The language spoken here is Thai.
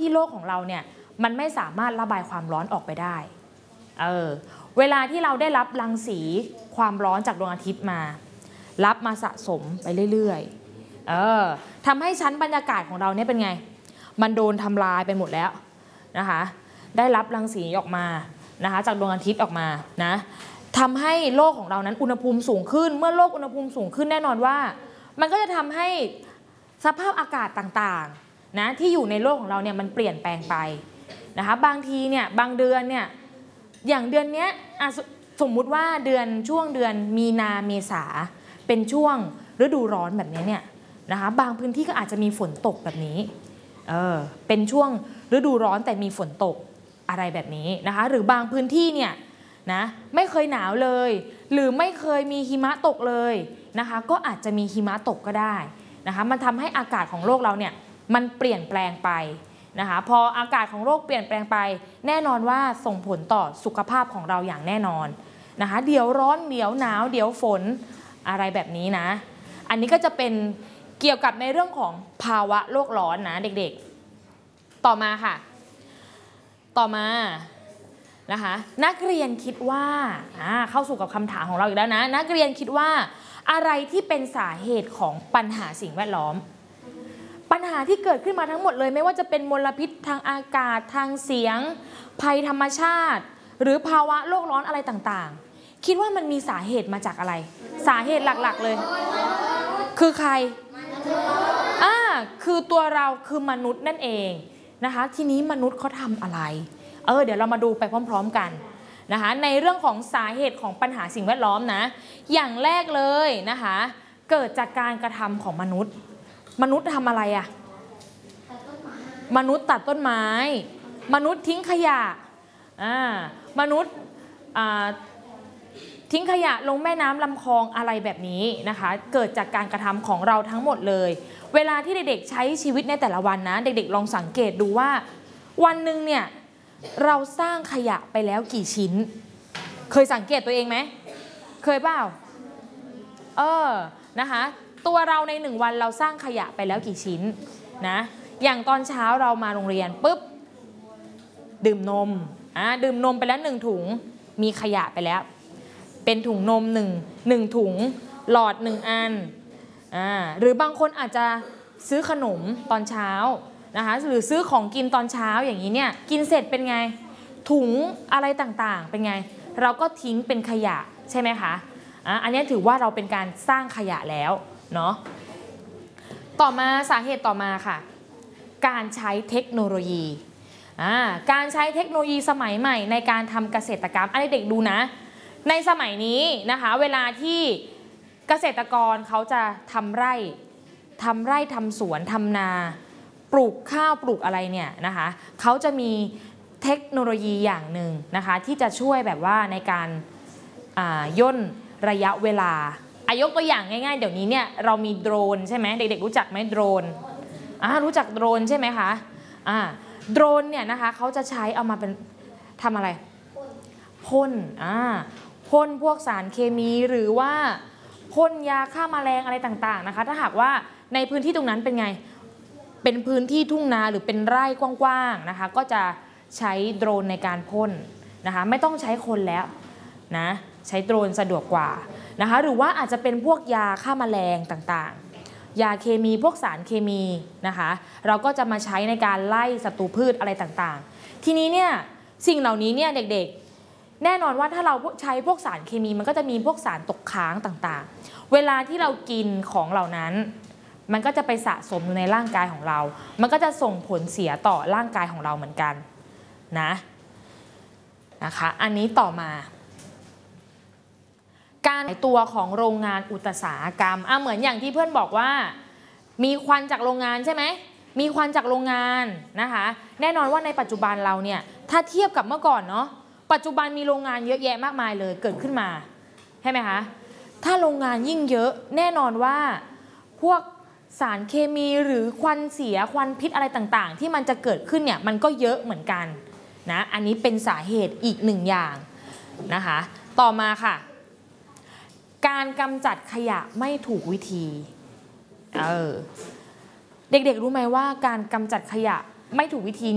โลกของเราเนี่ยมันไม่สามารถระบายความร้อนออกไปได้เวลาที่เราได้รับรังสีความร้อนจากดวงอาทิตย์มารับมาสะสมไปเรื่อยๆทำให้ชั้นบรรยากาศของเราเนี่ยเป็นไงมันโดนทำลายไปหมดแล้วนะคะได้รับรังสีออกมานะคะจากดวงอาทิตย์ออกมานะทำให้โลกของเรานั้นอุณหภูมิสูงขึ้นเมื่อโลกอุณหภูมิสูงขึ้นแน่นอนว่ามันก็จะทำให้สภาพอากาศต่างๆนะที่อยู่ในโลกของเราเนี่ยมันเปลี่ยนแปลงไปนะคะบางทีเนี่ยบางเดือนเนี่ยอย่างเดือนนี้สมมุติว่าช่วงเดือนมีนาเมษาเป็นช่วงฤดูร้อนแบบนี้เนี่ยนะคะบางพื้นที่ก็อาจจะมีฝนตกแบบนี้เป็นช่วงฤดูร้อนแต่มีฝนตกอะไรแบบนี้นะคะหรือบางพื้นที่เนี่ยนะไม่เคยหนาวเลยหรือไม่เคยมีหิมะตกเลยนะคะก็อาจจะมีหิมะตกก็ได้นะคะมันทำให้อากาศของโลกเราเนี่ยมันเปลี่ยนแปลงไปนะคะพออากาศของโลกเปลี่ยนแปลงไปแน่นอนว่าส่งผลต่อสุขภาพของเราอย่างแน่นอนนะคะเดี๋ยวร้อนเดี๋ยวหนาวเดี๋ยวฝนอะไรแบบนี้นะอันนี้ก็จะเป็นเกี่ยวกับในเรื่องของภาวะโลกร้อนนะเด็กๆต่อมาค่ะต่อมานะคะนักเรียนคิดว่าเข้าสู่กับคำถามของเราอีกแล้วนะนักเรียนคิดว่าอะไรที่เป็นสาเหตุของปัญหาสิ่งแวดล้อมปัญหาที่เกิดขึ้นมาทั้งหมดเลยไม่ว่าจะเป็นมลพิษทางอากาศทางเสียงภัยธรรมชาติหรือภาวะโลกร้อนอะไรต่างๆคิดว่ามันมีสาเหตุมาจากอะไรสาเหตุหลักๆเลยคือใครคือตัวเราคือมนุษย์นั่นเองนะคะทีนี้มนุษย์เขาทำอะไรเดี๋ยวเรามาดูไปพร้อมๆกันนะคะในเรื่องของสาเหตุของปัญหาสิ่งแวดล้อมนะอย่างแรกเลยนะคะเกิดจากการกระทำของมนุษย์ทำอะไรมนุษย์ตัดต้นไม้มนุษย์ทิ้งขยะมนุษย์ทิ้งขยะลงแม่น้ำลำคลองอะไรแบบนี้นะคะเกิดจากการกระทำของเราทั้งหมดเลยเวลาที่เด็กๆใช้ชีวิตในแต่ละวันนะเด็กๆลองสังเกตดูว่าวันหนึ่งเนี่ยเราสร้างขยะไปแล้วกี่ชิ้นเคยสังเกตตัวเองไหมเคยเปล่านะคะตัวเราใน1วันเราสร้างขยะไปแล้วกี่ชิ้นนะอย่างตอนเช้าเรามาโรงเรียนปุ๊บดื่มนมไปแล้ว1ถุงมีขยะไปแล้วเป็นถุงนม1ถุงหลอด1อันหรือบางคนอาจจะซื้อขนมตอนเช้านะคะหรือซื้อของกินตอนเช้าอย่างนี้เนี่ยกินเสร็จเป็นไงถุงอะไรต่างๆเป็นไงเราก็ทิ้งเป็นขยะใช่ไหมคะอันนี้ถือว่าเราเป็นการสร้างขยะแล้วเนาะต่อมาสาเหตุต่อมาค่ะการใช้เทคโนโลยีการใช้เทคโนโลยีสมัยใหม่ในการทำเกษตรกรรมอันนี้เด็กดูนะในสมัยนี้นะคะเวลาที่เกษตรกรเขาจะทำไร่ทำสวนทำนาปลูกข้าวปลูกอะไรเนี่ยนะคะเขาจะมีเทคโนโลยีอย่างหนึ่งนะคะที่จะช่วยแบบว่าในการย่นระยะเวลายกตัวอย่างง่ายๆเดี๋ยวนี้เนี่ยเรามีโดรนใช่ไหมเด็กๆรู้จักไหมโดรนรู้จักโดรนใช่ไหมคะโดรนเนี่ยนะคะเขาจะใช้เอามาเป็นทำอะไรพ่นพวกสารเคมีหรือว่าพ่นยาฆ่าแมลงอะไรต่างๆนะคะถ้าหากว่าในพื้นที่ตรงนั้นเป็นไงเป็นพื้นที่ทุ่งนาหรือเป็นไร่กว้างๆนะคะก็จะใช้โดรนในการพ่นนะคะไม่ต้องใช้คนแล้วนะใช้โดรนสะดวกกว่านะคะหรือว่าอาจจะเป็นพวกยาฆ่าแมลงต่างๆยาเคมีพวกสารเคมีนะคะเราก็จะมาใช้ในการไล่ศัตรูพืชอะไรต่างๆทีนี้เนี่ยสิ่งเหล่านี้เนี่ยเด็กๆแน่นอนว่าถ้าเราใช้พวกสารเคมีมันก็จะมีพวกสารตกค้างต่างๆเวลาที่เรากินของเหล่านั้นมันก็จะไปสะสมอยู่ในร่างกายของเรามันก็จะส่งผลเสียต่อร่างกายของเราเหมือนกันนะคะอันนี้ต่อมาการขยายตัวของโรงงานอุตสาหกรรมเหมือนอย่างที่เพื่อนบอกว่ามีควันจากโรงงานใช่ไหมมีควันจากโรงงานนะคะแน่นอนว่าในปัจจุบันเราเนี่ยถ้าเทียบกับเมื่อก่อนเนาะปัจจุบันมีโรงงานเยอะแยะมากมายเลยเกิดขึ้นมาใช่ไหมคะถ้าโรงงานยิ่งเยอะแน่นอนว่าพวกสารเคมีหรือควันเสียควันพิษอะไรต่างๆที่มันจะเกิดขึ้นเนี่ยมันก็เยอะเหมือนกันนะอันนี้เป็นสาเหตุอีก1อย่างนะคะต่อมาค่ะการกำจัดขยะไม่ถูกวิธีเด็กๆรู้ไหมว่าการกำจัดขยะไม่ถูกวิธี